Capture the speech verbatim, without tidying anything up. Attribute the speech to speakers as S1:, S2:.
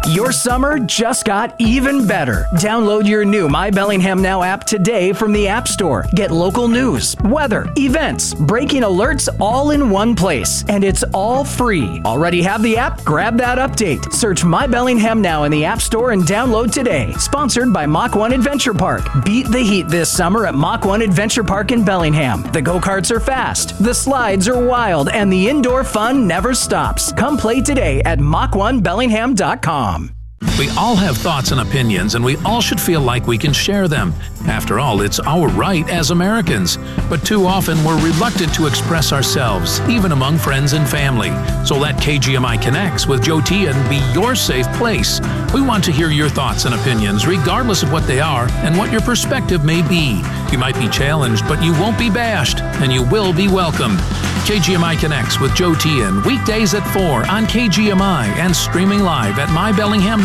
S1: Your summer just got even better. Download your new My Bellingham Now app today from the App Store. Get local news, weather, events, breaking alerts all in one place. And it's all free. Already have the app? Grab that update. Search My Bellingham Now in the App Store and download today. Sponsored by Mach one Adventure Park. Beat the heat this summer at Mach one Adventure Park in Bellingham. The go-karts are fast, the slides are wild, and the indoor fun never stops. Come play today at mach one bellingham dot com.
S2: We all have thoughts and opinions, and we all should feel like we can share them. After all, it's our right as Americans. But too often, we're reluctant to express ourselves, even among friends and family. So let K G M I Connects with Joe Tian be your safe place. We want to hear your thoughts and opinions, regardless of what they are and what your perspective may be. You might be challenged, but you won't be bashed, and you will be welcomed. K G M I Connects with Joe Tian, weekdays at four on K G M I and streaming live at My Bellingham